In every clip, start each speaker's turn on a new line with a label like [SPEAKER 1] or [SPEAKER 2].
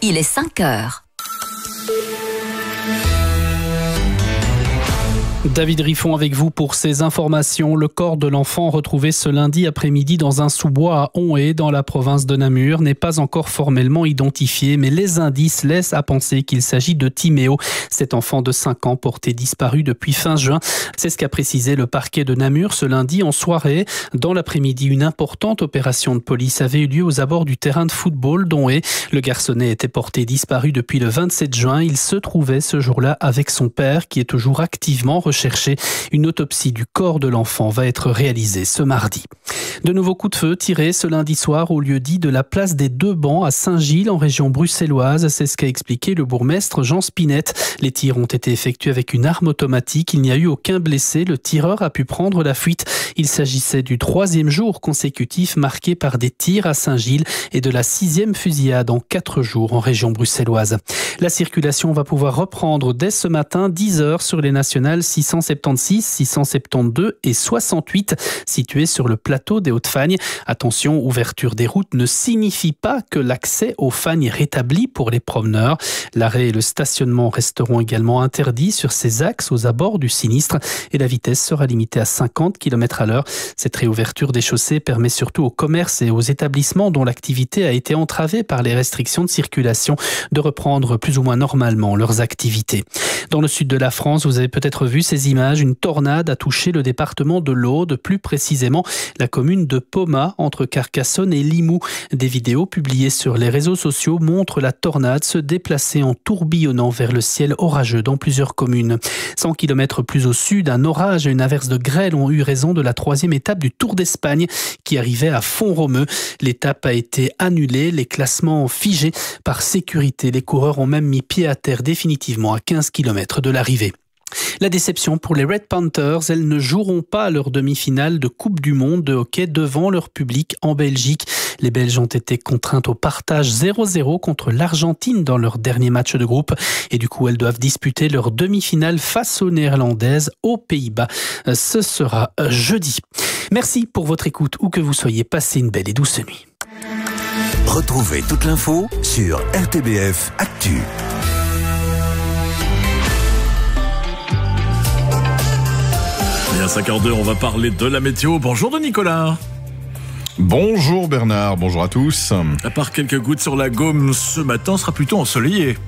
[SPEAKER 1] il est 5 heures.
[SPEAKER 2] David Riffon avec vous pour ces informations. Le corps de l'enfant retrouvé ce lundi après-midi dans un sous-bois à Onhé, dans la province de Namur, n'est pas encore formellement identifié, mais les indices laissent à penser qu'il s'agit de Timéo, cet enfant de 5 ans porté disparu depuis fin juin. C'est ce qu'a précisé le parquet de Namur ce lundi en soirée. Dans l'après-midi, une importante opération de police avait eu lieu aux abords du terrain de football d'Onhé. Le garçonnet était porté disparu depuis le 27 juin. Il se trouvait ce jour-là avec son père, qui est toujours activement recherché. Une autopsie du corps de l'enfant va être réalisée ce mardi. De nouveaux coups de feu tirés ce lundi soir au lieu dit de la place des Deux Bancs à Saint-Gilles en région bruxelloise. C'est ce qu'a expliqué le bourgmestre Jean Spinette. Les tirs ont été effectués avec une arme automatique. Il n'y a eu aucun blessé. Le tireur a pu prendre la fuite. Il s'agissait du 3e jour consécutif marqué par des tirs à Saint-Gilles et de la 6e fusillade en 4 jours en région bruxelloise. La circulation va pouvoir reprendre dès ce matin 10h sur les nationales 676, 672 et 68 situées sur le plateau des Hauts-de-Fagne. Attention, ouverture des routes ne signifie pas que l'accès aux Fagnes est rétabli pour les promeneurs. L'arrêt et le stationnement resteront également interdits sur ces axes aux abords du sinistre et la vitesse sera limitée à 50 km/h. Cette réouverture des chaussées permet surtout aux commerces et aux établissements dont l'activité a été entravée par les restrictions de circulation de reprendre plus ou moins normalement leurs activités. Dans le sud de la France, vous avez peut-être vu ces images. Une tornade a touché le département de l'Aude, plus précisément la commune de Pomat, entre Carcassonne et Limoux. Des vidéos publiées sur les réseaux sociaux montrent la tornade se déplacer en tourbillonnant vers le ciel orageux dans plusieurs communes. 100 km plus au sud, un orage et une averse de grêle ont eu raison de la 3e étape du Tour d'Espagne qui arrivait à Font-Romeu. L'étape a été annulée, les classements figés par sécurité. Les coureurs ont même mis pied à terre définitivement à 15 km de l'arrivée. La déception pour les Red Panthers, elles ne joueront pas leur demi-finale de Coupe du Monde de hockey devant leur public en Belgique. Les Belges ont été contraintes au partage 0-0 contre l'Argentine dans leur dernier match de groupe et du coup elles doivent disputer leur demi-finale face aux Néerlandaises aux Pays-Bas. Ce sera jeudi. Merci pour votre écoute, où que vous soyez, passez une belle et douce nuit.
[SPEAKER 3] Retrouvez toute l'info sur RTBF Actu.
[SPEAKER 4] Et à 5h02, on va parler de la météo. Bonjour de Nicolas.
[SPEAKER 5] Bonjour Bernard, bonjour à tous.
[SPEAKER 4] À part quelques gouttes sur la Gaume, ce matin sera plutôt ensoleillé.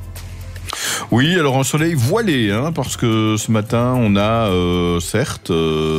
[SPEAKER 5] Oui, alors un soleil voilé, parce que ce matin on a certes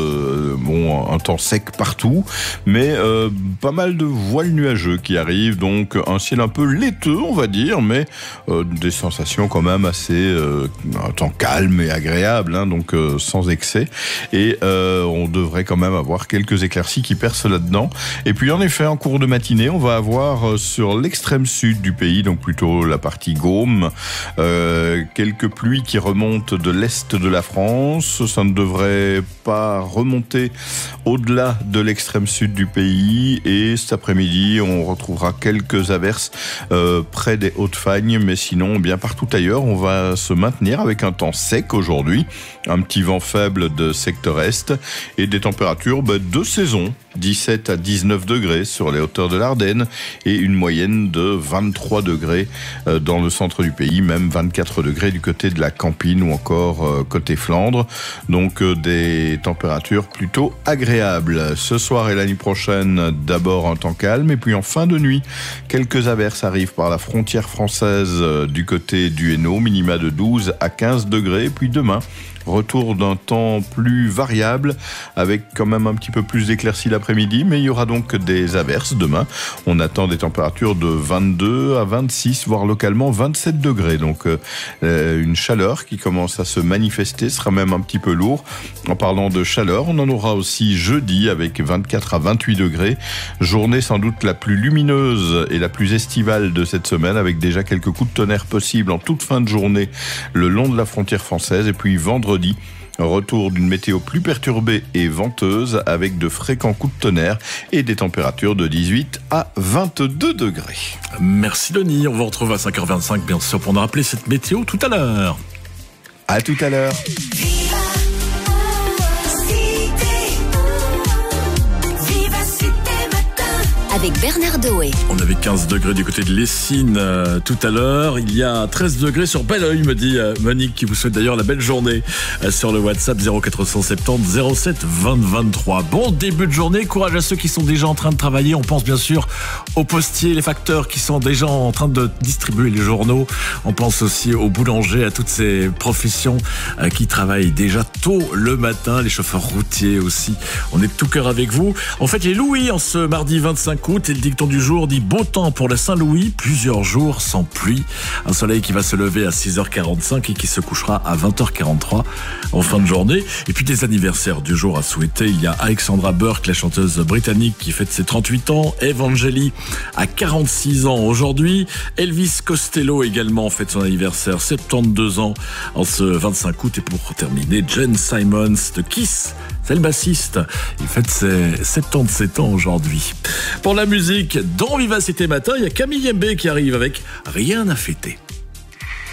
[SPEAKER 5] un temps sec partout, mais pas mal de voiles nuageux qui arrivent, donc un ciel un peu laiteux on va dire, mais des sensations quand même assez un temps calme et agréable, donc sans excès, et on devrait quand même avoir quelques éclaircies qui percent là-dedans. Et puis en effet, en cours de matinée, on va avoir sur l'extrême sud du pays, donc plutôt la partie Gaume, quelques pluies qui remontent de l'est de la France. Ça ne devrait pas remonter au-delà de l'extrême sud du pays. Et cet après-midi, on retrouvera quelques averses près des Hauts-de-Fagne. Mais sinon, bien partout ailleurs, on va se maintenir avec un temps sec aujourd'hui. Un petit vent faible de secteur est et des températures de saison. 17 à 19 degrés sur les hauteurs de l'Ardenne et une moyenne de 23 degrés dans le centre du pays, même 24 degrés du côté de la Campine ou encore côté Flandre. Donc des températures plutôt agréables. Ce soir et la nuit prochaine, d'abord un temps calme et puis en fin de nuit, quelques averses arrivent par la frontière française du côté du Hainaut, minima de 12 à 15 degrés. Et puis demain, retour d'un temps plus variable avec quand même un petit peu plus d'éclaircies l'après-midi, mais il y aura donc des averses demain. On attend des températures de 22 à 26, voire localement 27 degrés. Donc une chaleur qui commence à se manifester, sera même un petit peu lourd. En parlant de chaleur, on en aura aussi jeudi avec 24 à 28 degrés. Journée sans doute la plus lumineuse et la plus estivale de cette semaine, avec déjà quelques coups de tonnerre possibles en toute fin de journée le long de la frontière française. Et puis vendredi, retour d'une météo plus perturbée et venteuse avec de fréquents coups de tonnerre et des températures de 18 à 22 degrés.
[SPEAKER 4] Merci Denis, on vous retrouve à 5h25 bien sûr pour nous rappeler cette météo tout à l'heure.
[SPEAKER 5] À tout à l'heure.
[SPEAKER 1] À avec Bernard Doé.
[SPEAKER 4] On avait 15 degrés du côté de Lessines tout à l'heure. Il y a 13 degrés sur Belleuil, me dit Monique, qui vous souhaite d'ailleurs la belle journée sur le WhatsApp 0470 07 20 23. Bon début de journée, courage à ceux qui sont déjà en train de travailler. On pense bien sûr aux postiers, les facteurs qui sont déjà en train de distribuer les journaux. On pense aussi aux boulangers, à toutes ces professions qui travaillent déjà tôt le matin, les chauffeurs routiers aussi. On est de tout cœur avec vous. En fait, les Louis en ce mardi 25 août et le dicton du jour dit beau temps pour la Saint-Louis, plusieurs jours sans pluie. Un soleil qui va se lever à 6h45 et qui se couchera à 20h43 en fin de journée. Et puis des anniversaires du jour à souhaiter. Il y a Alexandra Burke, la chanteuse britannique qui fête ses 38 ans. Evangeli a 46 ans aujourd'hui. Elvis Costello également fête son anniversaire, 72 ans en ce 25 août. Et pour terminer, Gene Simons de Kiss, c'est le bassiste. Il fête ses 77 ans aujourd'hui. Pour la musique, dans Vivacité Matin, il y a Camille Mbé qui arrive avec Rien à fêter.